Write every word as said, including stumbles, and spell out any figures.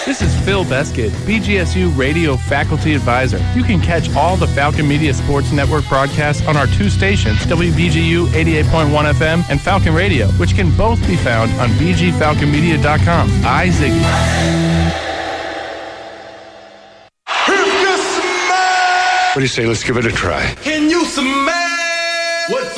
This is Phil Beskid, B G S U Radio Faculty Advisor. You can catch all the Falcon Media Sports Network broadcasts on our two stations, W B G U eighty-eight point one F M and Falcon Radio, which can both be found on b g falcon media dot com. I, Ziggy. What do you say? Let's give it a try. Can you smell what